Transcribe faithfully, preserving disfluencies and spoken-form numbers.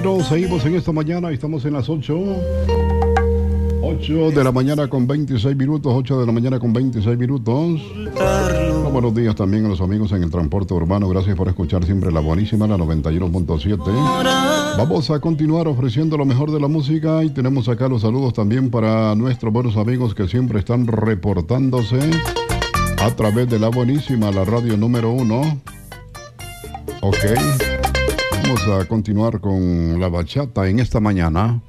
Bueno, seguimos en esta mañana, estamos en las ocho. ocho de la mañana con veintiséis minutos, ocho de la mañana con veintiséis minutos. Bueno, buenos días también a los amigos en el transporte urbano. Gracias por escuchar siempre la buenísima, la noventa y uno punto siete. Vamos a continuar ofreciendo lo mejor de la música y tenemos acá los saludos también para nuestros buenos amigos que siempre están reportándose a través de la buenísima, la radio número uno. Ok. Vamos a continuar con la bachata en esta mañana.